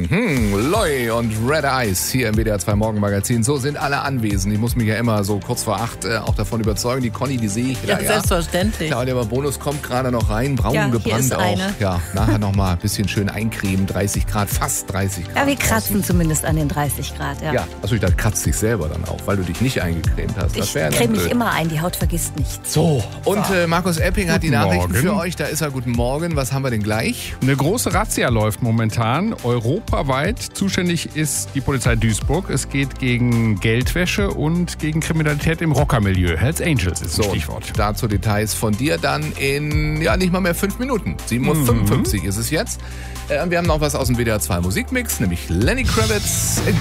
Loy und Red Eyes hier im WDR 2 Morgenmagazin. So sind alle anwesend. Ich muss mich ja immer so kurz vor 8 auch davon überzeugen. Die Conny, die sehe ich wieder. Ja, selbstverständlich. Claudia Bonus kommt gerade noch rein, braun gebrannt hier ist auch. eine. Ja, nachher noch mal ein bisschen schön eincremen, 30 Grad, fast 30 Grad. Ja, wir kratzen zumindest an den 30 Grad. Ja, also ich dachte, kratzt dich selber dann auch, weil du dich nicht eingecremt hast. ich creme mich immer ein, die Haut vergisst nichts. So, und Markus Epping hat die Nachrichten Morgen. für euch. Da ist er. Guten Morgen. Was haben wir denn gleich? Eine große Razzia läuft momentan. Europaweit zuständig ist die Polizei Duisburg. Es geht gegen Geldwäsche und gegen Kriminalität im Rockermilieu. Hells Angels ist ein Stichwort. Dazu Details von dir dann in, nicht mal mehr 5 Minuten. 7:55 Uhr ist es jetzt. Wir haben noch was aus dem WDR 2 Musikmix, nämlich Lenny Kravitz, A